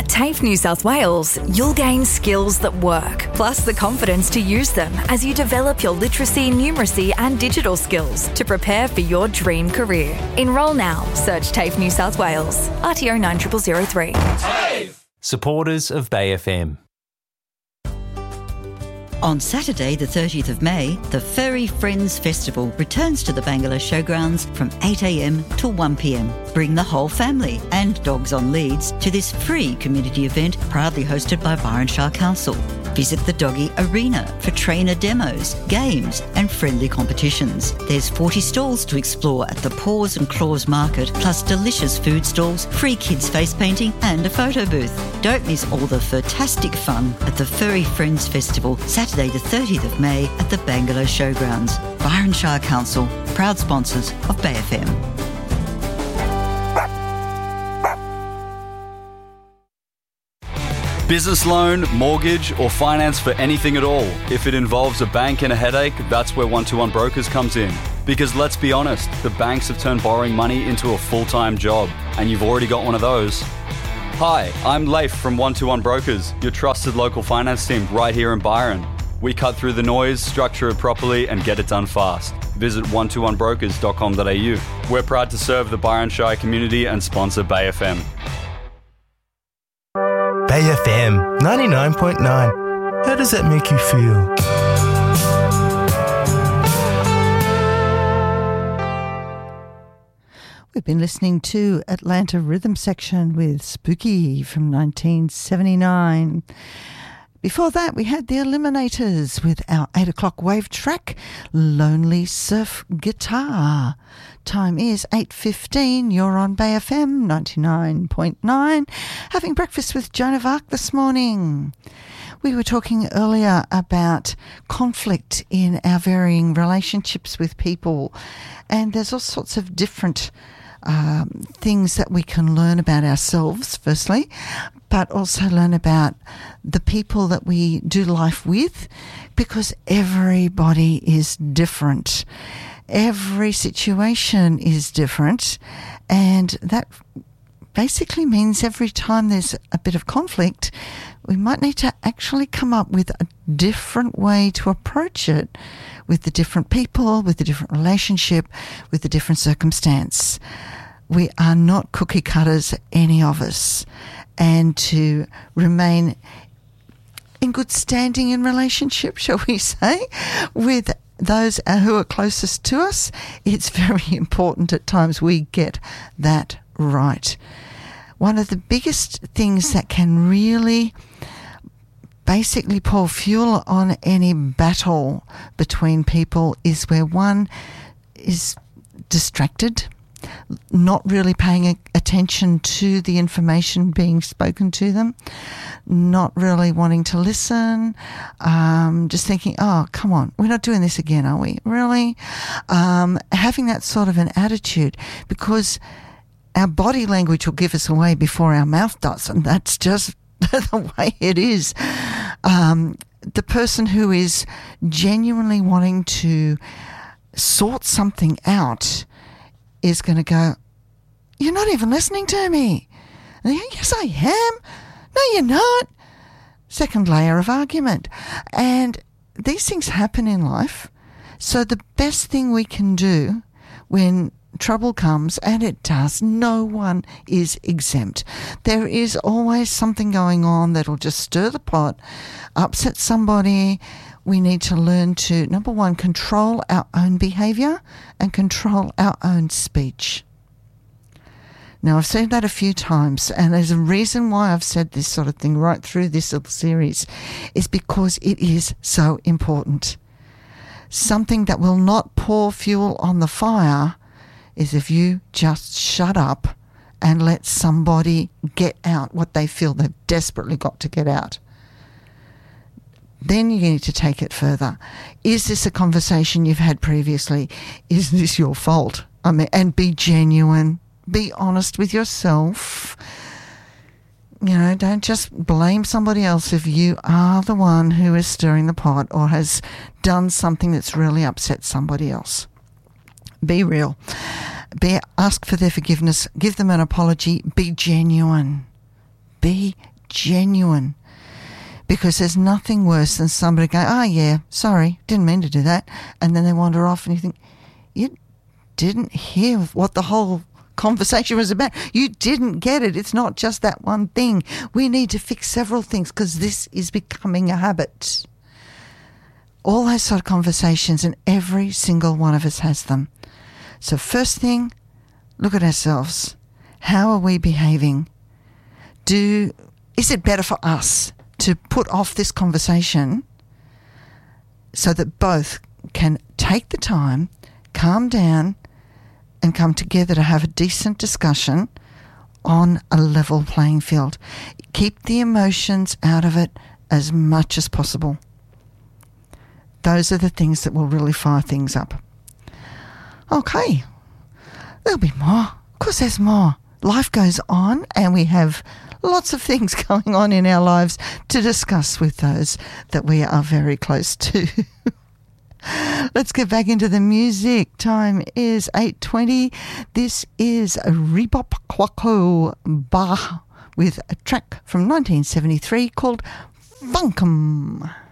TAFE New South Wales, you'll gain skills that work, plus the confidence to use them as you develop your literacy, numeracy and digital skills to prepare for your dream career. Enrol now. Search TAFE New South Wales. RTO 9003. TAFE! Supporters of Bay FM. On Saturday, the 30th of May, the Furry Friends Festival returns to the Bangalow Showgrounds from 8 a.m. till 1 p.m. Bring the whole family and dogs on leads to this free community event proudly hosted by Byron Shire Council. Visit the Doggy Arena for trainer demos, games and friendly competitions. There's 40 stalls to explore at the Paws and Claws Market, plus delicious food stalls, free kids face painting and a photo booth. Don't miss all the fantastic fun at the Furry Friends Festival, Saturday the 30th of May at the Bangalow Showgrounds. Byron Shire Council, proud sponsors of Bay FM. Business loan, mortgage or finance for anything at all. If it involves a bank and a headache, that's where 121 Brokers comes in. Because let's be honest, the banks have turned borrowing money into a full-time job, and you've already got one of those. Hi, I'm Leif from 121 Brokers, your trusted local finance team right here in Byron. We cut through the noise, structure it properly and get it done fast. Visit 121brokers.com.au. We're proud to serve the Byron Shire community and sponsor Bay FM. Bay FM 99.9. How does that make you feel? We've been listening to Atlanta Rhythm Section with Spooky from 1979. Before that, we had the Eliminators with our 8 o'clock wave track, Lonely Surf Guitar. Time is 8:15. You're on Bay FM 99.9. Having breakfast with Joan of Arc this morning. We were talking earlier about conflict in our varying relationships with people, and there's all sorts of different things that we can learn about ourselves, firstly, but also learn about the people that we do life with, because everybody is different. Every situation is different, and that basically means every time there's a bit of conflict, we might need to actually come up with a different way to approach it with the different people, with the different relationship, with the different circumstance. We are not cookie cutters, any of us. And to remain in good standing in relationship, shall we say, with those who are closest to us, it's very important at times we get that right. One of the biggest things that can really basically pour fuel on any battle between people is where one is distracted, not really paying attention to the information being spoken to them, not really wanting to listen, just thinking, oh, come on, we're not doing this again, are we? Really? Having that sort of an attitude, because our body language will give us away before our mouth does, and that's just the way it is. The person who is genuinely wanting to sort something out is going to go, you're not even listening to me. And yes, I am. No, you're not. Second layer of argument. And these things happen in life. So the best thing we can do when trouble comes, and it does, no one is exempt. There is always something going on that'll just stir the pot, upset somebody. We need to learn to, number one, control our own behaviour and control our own speech. Now, I've said that a few times, and there's a reason why I've said this sort of thing right through this little series, is because it is so important. Something that will not pour fuel on the fire is if you just shut up and let somebody get out what they feel they've desperately got to get out. Then you need to take it further. Is this a conversation you've had previously? Is this your fault? I mean, and be genuine. Be honest with yourself. You know, don't just blame somebody else if you are the one who is stirring the pot or has done something that's really upset somebody else. Be real. Ask for their forgiveness. Give them an apology. Be genuine. Be genuine. Because there's nothing worse than somebody going, oh yeah, sorry, didn't mean to do that. And then they wander off and you think, you didn't hear what the whole conversation was about. You didn't get it. It's not just that one thing. We need to fix several things because this is becoming a habit. All those sort of conversations, and every single one of us has them. So first thing, look at ourselves. How are we behaving? Is it better for us to put off this conversation so that both can take the time, calm down, and come together to have a decent discussion on a level playing field? Keep the emotions out of it as much as possible. Those are the things that will really fire things up. Okay, there'll be more. Of course there's more. Life goes on and we have lots of things going on in our lives to discuss with those that we are very close to. Let's get back into the music. Time is 8:20. This is Rebop Kwako Ba with a track from 1973 called Funkum.